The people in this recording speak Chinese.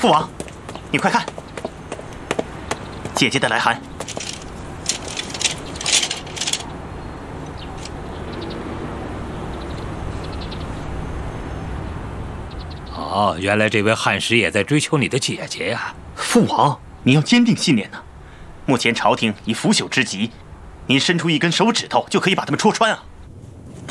父王，你快看，姐姐的来函。 哦，原来这位汉使也在追求你的姐姐呀！ 父王，您要坚定信念呐！目前朝廷已腐朽之极，您伸出一根手指头就可以把他们戳穿啊！